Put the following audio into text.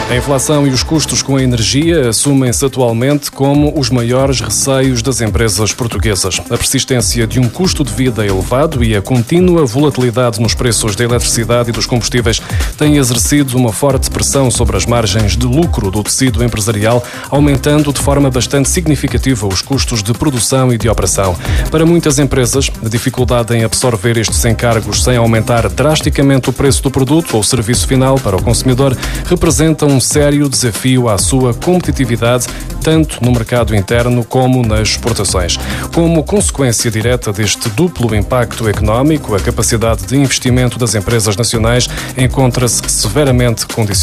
A inflação e os custos com a energia assumem-se atualmente como os maiores receios das empresas portuguesas. A persistência de um custo de vida elevado e a contínua volatilidade nos preços da eletricidade e dos combustíveis têm exercido uma forte pressão sobre as margens de lucro do tecido empresarial, aumentando de forma bastante significativa os custos de produção e de operação. Para muitas empresas, a dificuldade em absorver estes encargos sem aumentar drasticamente o preço do produto ou serviço final para o consumidor representa um sério desafio à sua competitividade, tanto no mercado interno como nas exportações. Como consequência direta deste duplo impacto económico, a capacidade de investimento das empresas nacionais encontra-se severamente condicionada.